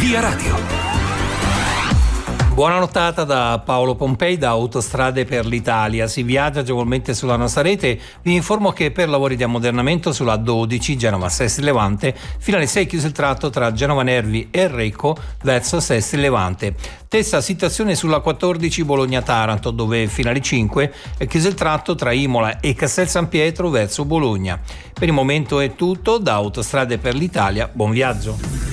Via Radio. Buona nottata da Paolo Pompei da Autostrade per l'Italia. Si viaggia agevolmente sulla nostra rete. Vi informo che per lavori di ammodernamento sulla 12 Genova Sestri Levante fino alle 6 chiuso il tratto tra Genova Nervi e Recco verso Sestri Levante. Stessa situazione sulla 14 Bologna Taranto, dove fino alle 5 è chiuso il tratto tra Imola e Castel San Pietro verso Bologna. Per il momento è tutto da Autostrade per l'Italia. Buon viaggio.